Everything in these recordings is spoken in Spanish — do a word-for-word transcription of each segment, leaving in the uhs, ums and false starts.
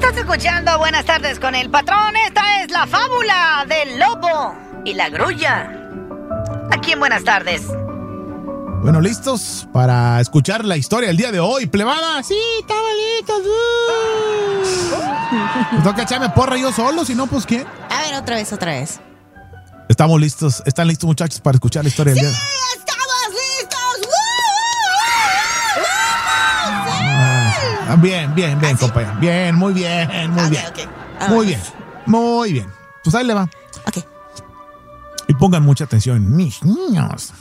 Estás escuchando Buenas tardes con el patrón. Esta es la fábula del lobo y la grulla. Aquí en Buenas tardes. Bueno, ¿listos para escuchar la historia del día de hoy, plebada? Sí, estamos listos. Uh. Me toca echarme porra yo solo, si no, pues ¿quién? A ver, otra vez, otra vez. Estamos listos. ¿Están listos, muchachos, para escuchar la historia del ¡Sí, día de hoy? estamos listos! Ah, bien, bien, bien, ¿Ah, sí? compañero. Bien, muy bien, muy Okay, bien. okay. Ah, Muy bueno. bien, muy bien. Pues ahí le va. Ok. Y pongan mucha atención, mis niños.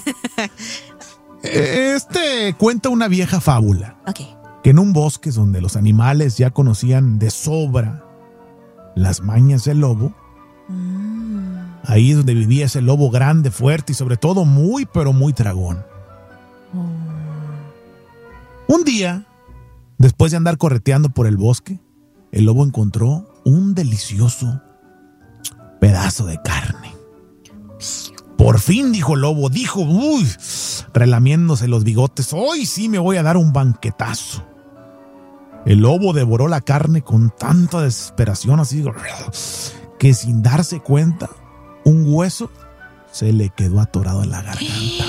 Este cuenta una vieja fábula. Ok. Que en un bosque donde los animales ya conocían de sobra las mañas del lobo, Mm. ahí es donde vivía ese lobo grande, fuerte y sobre todo muy, pero muy tragón. Mm. Un día, después de andar correteando por el bosque, el lobo encontró un delicioso pedazo de carne. Por fin, dijo el lobo, dijo, uy, relamiéndose los bigotes, hoy sí me voy a dar un banquetazo. El lobo devoró la carne con tanta desesperación, así que sin darse cuenta, un hueso se le quedó atorado en la garganta.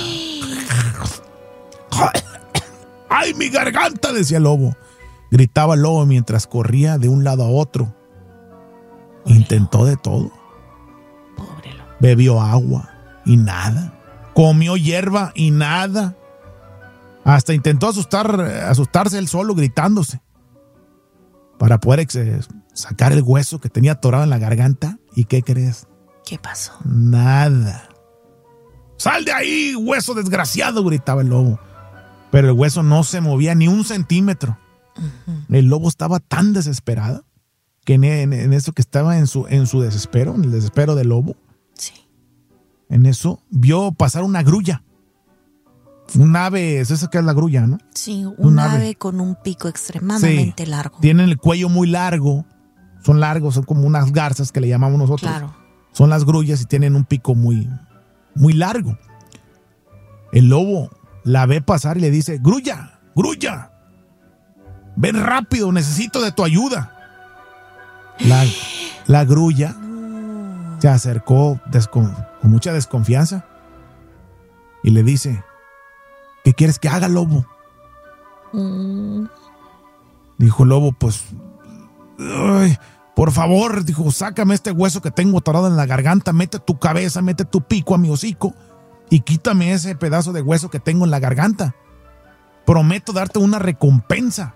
¡Ay, mi garganta!, decía el lobo. Gritaba el lobo mientras corría de un lado a otro. Intentó de todo. Pobre lobo. Bebió agua y nada. Comió hierba y nada. Hasta intentó asustar, asustarse él solo, gritándose, para poder ex- sacar el hueso que tenía atorado en la garganta. ¿Y qué crees? ¿Qué pasó? Nada. ¡Sal de ahí, hueso desgraciado!, gritaba el lobo. Pero el hueso no se movía ni un centímetro. Uh-huh. El lobo estaba tan desesperado que en, en, en eso que estaba en su, en su desespero, en el desespero del lobo, Sí. en eso vio pasar una grulla. Un ave, es eso que es la grulla, ¿no? Sí, un, Un ave. ave. con un pico extremadamente Sí. largo. Tienen el cuello muy largo. Son largos, son como unas garzas que le llamamos nosotros. Claro. Son las grullas y tienen un pico muy, muy largo. El lobo la ve pasar y le dice, grulla, grulla, ven rápido, necesito de tu ayuda. La, la grulla No. se acercó descon, con mucha desconfianza y le dice, ¿qué quieres que haga, lobo? Mm. Dijo el lobo, pues, ay, por favor, dijo, sácame este hueso que tengo atorado en la garganta, mete tu cabeza, mete tu pico a mi hocico y quítame ese pedazo de hueso que tengo en la garganta. Prometo darte una recompensa.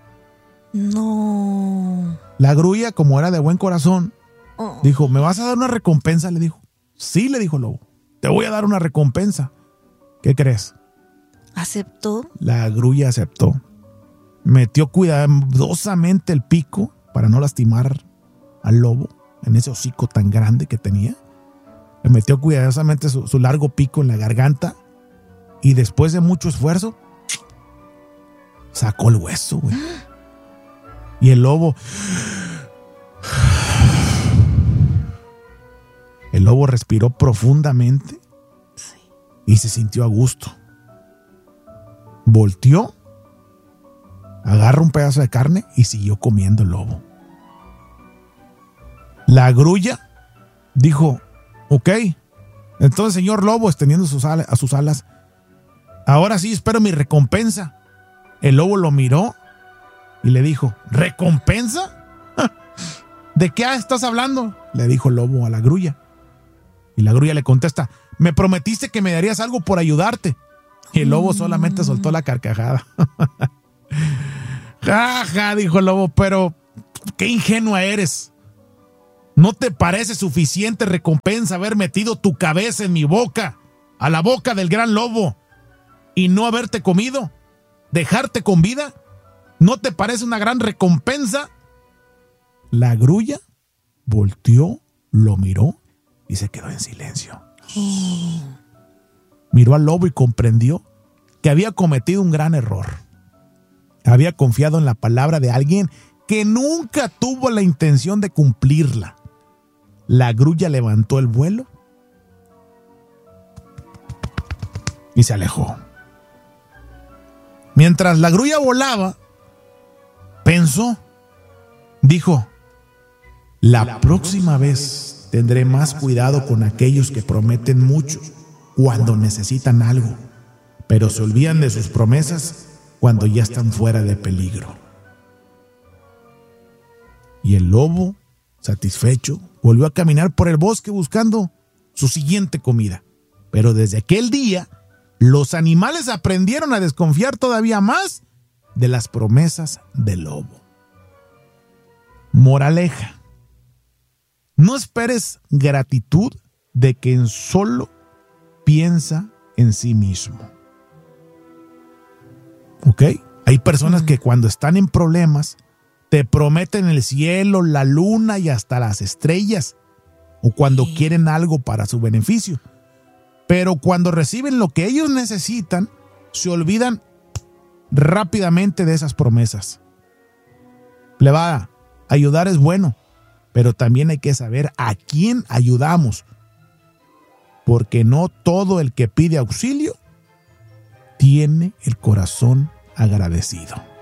No. La grulla, como era de buen corazón, Oh. dijo, ¿me vas a dar una recompensa?, le dijo. Sí, le dijo el lobo, te voy a dar una recompensa. ¿Qué crees? ¿Aceptó? La grulla aceptó. Metió cuidadosamente el pico para no lastimar al lobo en ese hocico tan grande que tenía. Le metió cuidadosamente su, su largo pico en la garganta y después de mucho esfuerzo sacó el hueso, güey. Y el lobo... El lobo respiró profundamente y se sintió a gusto. Volteó, agarró un pedazo de carne y siguió comiendo el lobo. La grulla dijo, ok, entonces, señor lobo, extendiendo sus alas, a sus alas, ahora sí espero mi recompensa. El lobo lo miró y le dijo, ¿recompensa? ¿De qué estás hablando?, le dijo el lobo a la grulla. Y la grulla le contesta, me prometiste que me darías algo por ayudarte. Y el lobo solamente soltó la carcajada. Ja, ja, dijo el lobo, pero qué ingenua eres. ¿No te parece suficiente recompensa haber metido tu cabeza en mi boca, a la boca del gran lobo, y no haberte comido? ¿Dejarte con vida? ¿No te parece una gran recompensa? La grulla volteó, lo miró y se quedó en silencio. Oh. Miró al lobo y comprendió que había cometido un gran error. Había confiado en la palabra de alguien que nunca tuvo la intención de cumplirla. La grulla levantó el vuelo y se alejó. Mientras la grulla volaba, pensó, dijo, La próxima vez tendré más cuidado con aquellos que prometen mucho cuando necesitan algo, pero se olvidan de sus promesas cuando ya están fuera de peligro. Y el lobo, satisfecho, volvió a caminar por el bosque buscando su siguiente comida. Pero desde aquel día, los animales aprendieron a desconfiar todavía más de las promesas del lobo. Moraleja: no esperes gratitud de quien solo piensa en sí mismo. ¿Ok? Hay personas que cuando están en problemas te prometen el cielo, la luna y hasta las estrellas, o cuando Sí. quieren algo para su beneficio. Pero cuando reciben lo que ellos necesitan, se olvidan rápidamente de esas promesas. Plebada, ayudar es bueno, pero también hay que saber a quién ayudamos, porque no todo el que pide auxilio tiene el corazón agradecido.